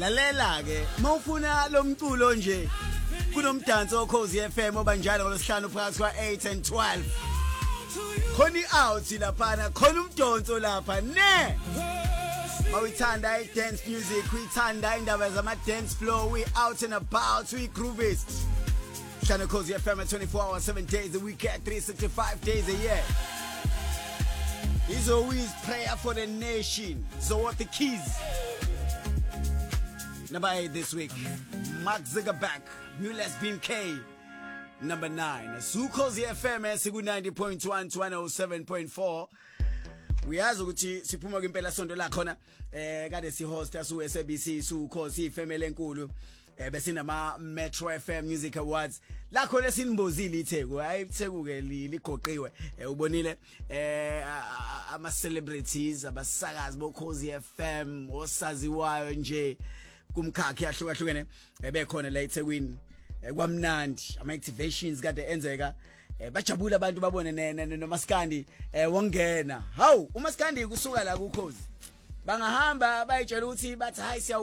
Lalela ke mawufuna lo mculo nje kunomdanso oKhosi FM obanjalo ngolosihlanu phakathi kwa8 and 12 khona out lapha khona umdonso lapha ne mawuthanda i-dance music uyithanda indaba zama dance floor we out and about we groovist Channel Khosi FM at 24 hours 7 days a week 365 days a year. He's always prayer for the nation. So what the keys? Number 8 this week, Mark Zuckerberg, New Lesbian K. Number 9, Khosi FM siku 90.1 to 107.4. Uyazi ukuthi siphuma kwempela sonto la khona kade si host asu SABC su Khosi FM lenkulu bese nama Metro FM Music Awards la khona sinimbozile iTheku hayi iTheku ke ligoqiwe ubonile ama celebrities abasakazi boKhosi FM osaziwayo nje kumkhakha yahlukahlukene bekhona la eThekwini kwamnandi ama activations kade enzeka bajabula abantu babone noMaskandi wongena hawu uMaskandi kusuka la kuKhosi bangahamba bayitshela ukuthi bathi hayi siya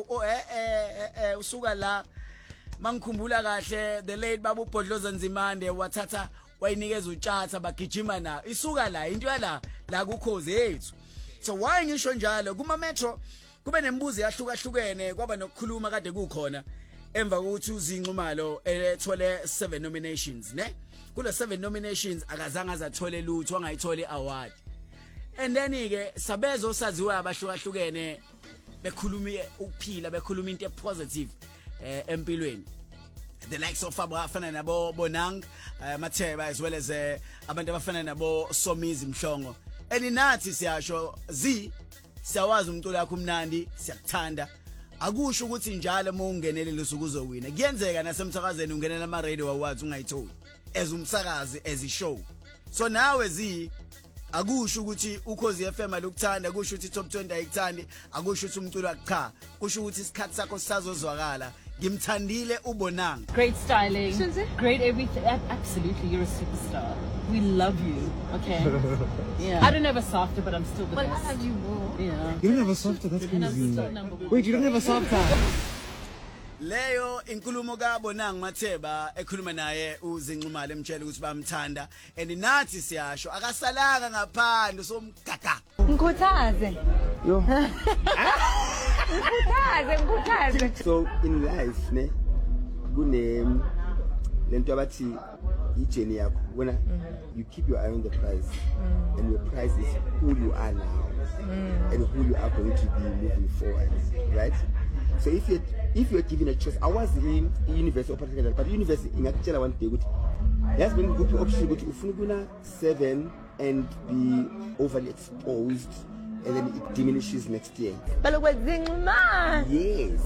usuka la mangikhumbula kahle the late babu Bhodloza Nzimande wathatha wayinikeza utshatha bagijima na isuka la into yala la kuKhosi yethu so why ngisho njalo kuma Metro kube nembuzo yahlukahlukene kwaba nokukhuluma kade kukhona emva kokuthi uZinxumalo ethole 7 nominations ne kule 7 nominations akazange azathole lutho angayithole award and then ke sabezo saziwa abahlukahlukene bekhuluma ukuphila bekhuluma into positive empilweni the likes of abafana nabo Bonang Matheba as well as abantu abafana nabo Somizi Mhlongo eninathi siyasho siyawazi umculo wakho umnandi siyakuthanda akusho ukuthi njalo uma ungenelele usuku uzowina kuyenzeka nasemsakazeni ungenela ama radio awards ungayitholi as umsakazi as i show so nawe akusho ukuthi uKhosi FM alokuthanda akusho ukuthi top 20 ayikuthandi akusho ukuthi umculo cha kusho ukuthi isikhathi sakho sisazozwakala ngimthandile uBonang great styling great everything absolutely you're a superstar we love you okay yeah I don't have a softer but I'm still the best I have you more yeah you don't have a softer that's crazy wait you don't have a softer leyo inkulumo kaBonang Matheba ekhuluma naye uZinxumalo emtshela ukuthi bamthanda and nathi siyasho akasalanga ngaphandle somgaga ngikhuthaze yo ngikhuthaze so in life ne kune lento abathi ijourney yakho when you keep your eye on the prize and your prize is who you are now and who you are going to be moving forward right so if you're given a choice I was in university opportunity but university ingakutshela one day ukuthi has been good option ukuthi ufuna kuna 7 and be overly exposed and then it diminishes next year balokwe Zinxumalo yes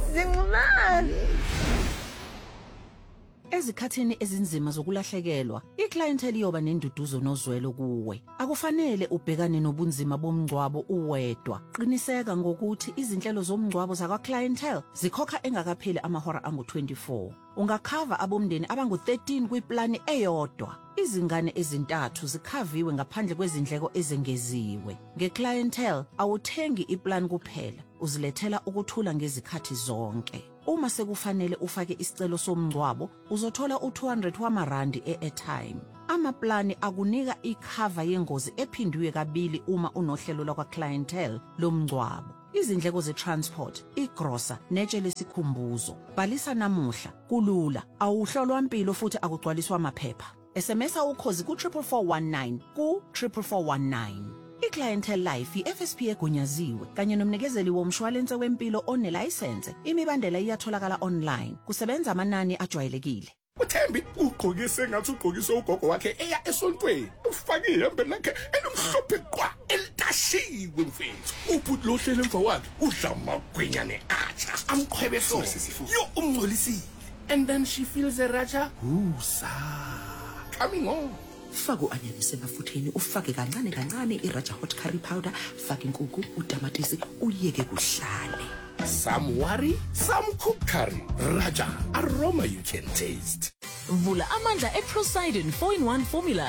Ezikhathini ezinzima zokulahlekelwa, iclientele iyoba nenduduzo nozwelo kuwe. Akufanele ubhekane nobunzima bomngcwabo uwedwa. Qiniseka ngokuthi izinhlelo zomngcwabo zakwa-clientele zikhokha engakapheli amahora angu-24. Ungakhava abomndeni abangu-13 kwiplani eyodwa. Izingane ezintathu zikhaviwe ngaphandle kwezindleko ezengeziwe. Nge-clientele awuthengi iplan kuphela, uzilethela ukuthula ngezikhathi zonke. Uma sekufanele ufake isicelo somngcwabo, uzothola u200 wamarandi e-airtime. Amaplani akunika ikhava yengozi ephindwe kabili uma unohlelo lakwa-clientele lomngcwabo. Izindleko ze-transport, igrosa, netshe lesikhumbuzo. Bhalisa namuhla, kulula, awuhlolwa impilo futhi akugcwaliswa amaphepha. SMS uKhosi ku44419 ku44419. I-Clientele Life i-FSP egunyaziwe kanye nomnikezeli womshwalense wempilo onelicense imibandela iyatholakala online kusebenza amanani ajwayelekile. uThembi ugqokise ngathi ugqokise ugogo wakhe eya esontweni ufake ihembe lakhe enomhlophe qwa elitashiwe mfethu uphuthi lo hlele emva wakhe udla amagwinyane atsha amqhwebe sosifu yo umngcolisile and then she feels a raja coming on Faka uanyanyise emafutheni ufake kancane iRaja hot curry powder faka inkukhu utamatisi uyeke kuhlale some worry some cook curry Raja aroma you can taste Vula amandla eProsidin 4-in-1 formula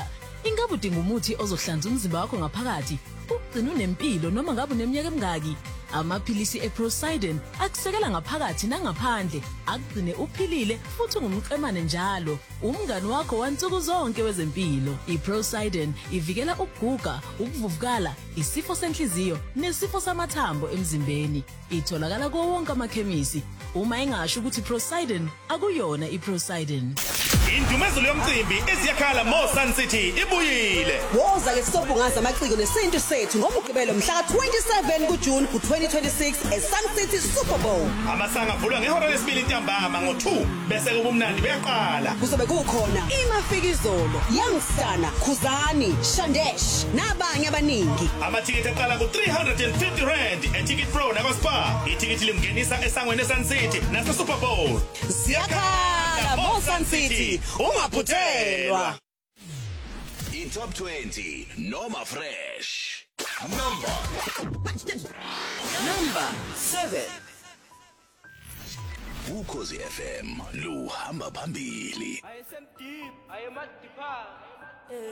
Ingabe udinga umuthi ozohlanza umzimba wakho ngaphakathi? Ugcina unempilo noma ngabe uneminyaka emingaki? Amaphilisi eProsidin akusekela ngaphakathi nangaphandle, akugcine uphilile futhi ungumqemane njalo. Umngani wakho wansuku zonke wezempilo. iProsidin ivikela ukuguga, ukuvuvukala, isifo senhliziyo nesifo samathambo emzimbeni. Itholakala kuwo wonke amakhemisi. Uma engasho ukuthi Prosidin akuyona iProsidin. Indumezelo yomcimbi eziyakhala Mo Sun City ibuyile. Woza ke sobungaza amaciko nesintu sethu ngomgqibelo mhla ka27 kuJune ku2026 eSun City Super Bowl. Amasanga avulwa ngehora lesibili ntambama ngo2 bese kubumnandi beyaqala. Kuzobe kukhona imafikizolo, Youngsana, Khuzani, Shandesh nabanye abaningi. Amathiketi aqala ku350 eTicket Pro nakoSpar. Ithiketi limngenisa esangweni eSun City nase Super Bowl. Siyakhala Mo Sun City. Ungaphuthelwa. iTop 20 Noma Fresh. Number 7. Ukhozi FM luhamba phambili.